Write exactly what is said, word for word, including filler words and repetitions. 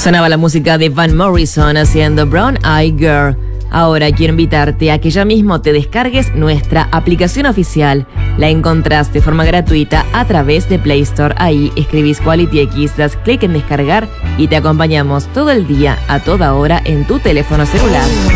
Sonaba la música de Van Morrison haciendo Brown Eyed Girl. Ahora quiero invitarte a que ya mismo te descargues nuestra aplicación oficial. La encontrás de forma gratuita a través de Play Store. Ahí escribís Quality X, das clic en descargar y te acompañamos todo el día, a toda hora, en tu teléfono celular.